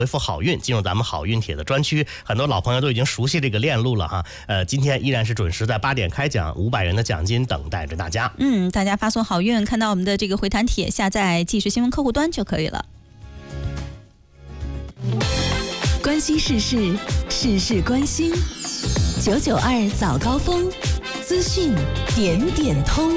回复好运进入咱们好运帖的专区，很多老朋友都已经熟悉这个链路了哈。今天依然是准时在8点开奖，500元的奖金等待着大家。 大家发送好运，看到我们的这个回弹帖，下载即时新闻客户端就可以了。 关心时事，事事关心。992早高峰，资讯点点通。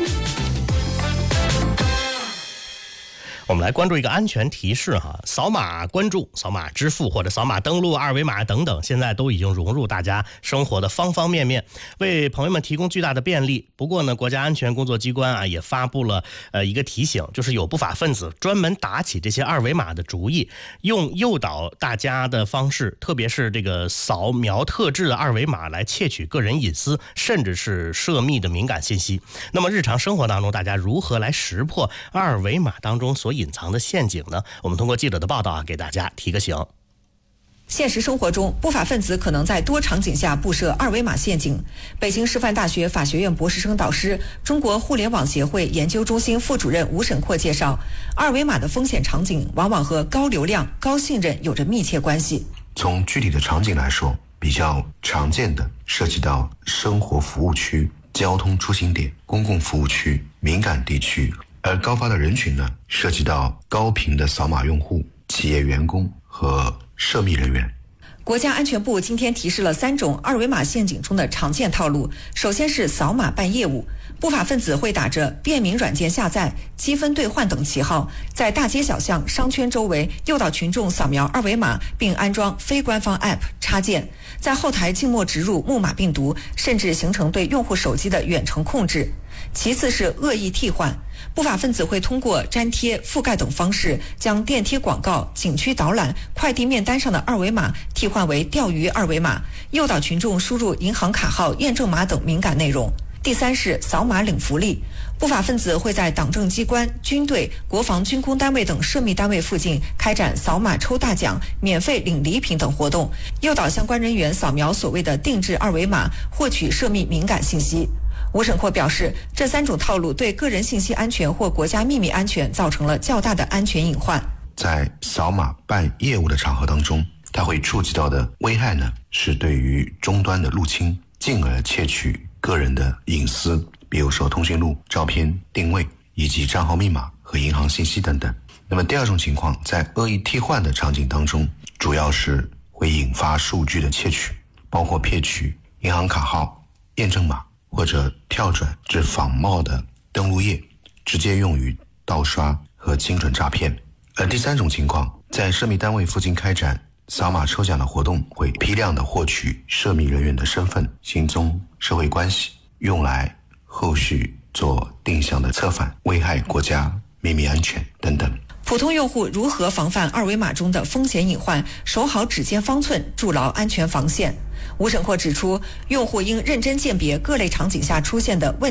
我们来关注一个安全提示哈，扫码关注、扫码支付或者扫码登录、二维码等等，现在都已经融入大家生活的方方面面，为朋友们提供巨大的便利。不过呢，国家安全工作机关也发布了一个提醒，就是有不法分子专门打起这些二维码的主意，用诱导大家的方式，特别是这个扫描特制的二维码来窃取个人隐私，甚至是涉密的敏感信息。那么日常生活当中，大家如何来识破二维码当中所隐藏的陷阱呢？我们通过记者的报道给大家提个醒。 现实生活中，不法分子可能在多场景下布设二维码陷阱。北京师范大学法学院博士生导师、中国互联网协会研究中心副主任吴沈阔介绍，二维码的风险场景往往和高流量、高信任有着密切关系。 从具体的场景来说，比较常见的涉及到生活服务区、交通出行点、公共服务区、敏感地区。而高发的人群呢，涉及到高频的扫码用户、企业员工和涉密人员。 国家安全部今天提示了3种二维码陷阱中的常见套路。首先是扫码办业务，不法分子会打着便民软件下载、积分兑换等旗号，在大街小巷、商圈周围诱导群众扫描二维码，并安装非官方 App 插件，在后台静默植入木马病毒，甚至形成对用户手机的远程控制。其次是恶意替换，不法分子会通过粘贴、覆盖等方式，将电梯广告、景区导览、快递面单上的二维码替换为钓鱼二维码，诱导群众输入银行卡号、验证码等敏感内容。第三是扫码领福利，不法分子会在党政机关、军队、国防军工单位等涉密单位附近开展扫码抽大奖、免费领礼品等活动，诱导相关人员扫描所谓的定制二维码，获取涉密敏感信息。吴沈阔表示，这3种套路对个人信息安全或国家秘密安全造成了较大的安全隐患。 在扫码办业务的场合当中，它会触及到的危害呢，是对于终端的入侵，进而窃取个人的隐私，比如说通讯录、照片、定位以及账号密码和银行信息等等。那么第2种情况，在恶意替换的场景当中，主要是会引发数据的窃取，包括窃取银行卡号、验证码，或者跳转至仿冒的登录页，直接用于盗刷和精准诈骗。而第3种情况，在涉密单位附近开展扫码抽奖的活动，会批量的获取涉密人员的身份、行踪、社会关系，用来后续做定向的策反，危害国家秘密安全等等。 普通用户如何防范二维码中的风险隐患，守好指尖方寸，筑牢安全防线？吴沈阔指出，用户应认真鉴别各类场景下出现的问